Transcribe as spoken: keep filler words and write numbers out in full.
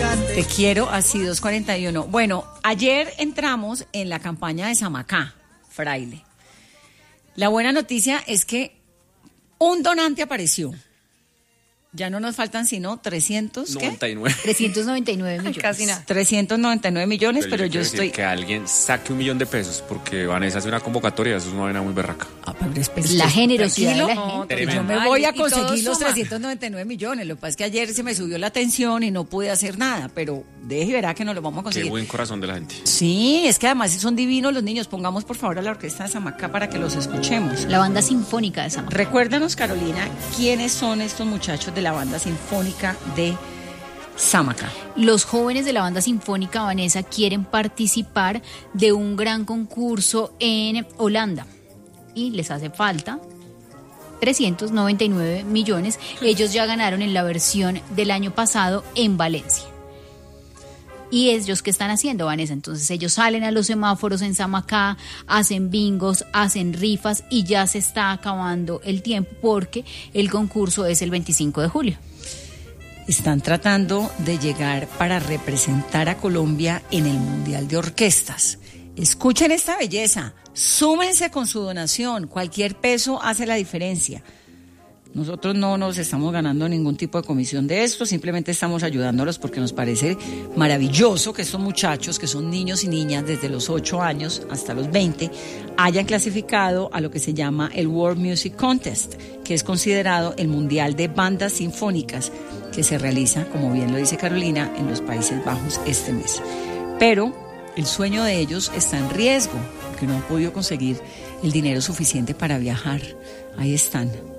Te quiero así, dos cuarenta y uno. Bueno, ayer entramos en la campaña de Samacá, Fraile. La buena noticia es que un donante apareció. Ya no nos faltan sino trescientos, ¿qué? noventa y nueve. trescientos noventa y nueve millones. Casi nada. trescientos noventa y nueve millones, pero, pero yo, yo estoy... Que alguien saque un millón de pesos, porque Vanessa hace una convocatoria, eso es una vaina muy berraca. Ah, pero es, es la generosidad de la gente. No, yo me voy a conseguir los trescientos noventa y nueve millones. Lo que pasa es que ayer se me subió la tensión y no pude hacer nada, pero deje y verá que nos lo vamos a conseguir. Qué buen corazón de la gente. Sí, es que además son divinos los niños. Pongamos por favor a la orquesta de Samacá para que los escuchemos. La banda sinfónica de Samacá. Recuérdanos, Carolina, quiénes son estos muchachos de la banda sinfónica de Samacá. Los jóvenes de la banda sinfónica, Vanessa, quieren participar de un gran concurso en Holanda y les hace falta trescientos noventa y nueve millones. Ellos ya ganaron en la versión del año pasado en Valencia. Y ellos, ¿qué están haciendo, Vanessa? Entonces ellos salen a los semáforos en Samacá, hacen bingos, hacen rifas y ya se está acabando el tiempo porque el concurso es el veinticinco de julio. Están tratando de llegar para representar a Colombia en el Mundial de Orquestas. Escuchen esta belleza, súmense con su donación, cualquier peso hace la diferencia. Nosotros no nos estamos ganando ningún tipo de comisión de esto, simplemente estamos ayudándolos porque nos parece maravilloso que estos muchachos, que son niños y niñas desde los ocho años hasta los veinte, hayan clasificado a lo que se llama el World Music Contest, que es considerado el mundial de bandas sinfónicas que se realiza, como bien lo dice Carolina, en los Países Bajos este mes. Pero el sueño de ellos está en riesgo, porque no han podido conseguir el dinero suficiente para viajar. Ahí están.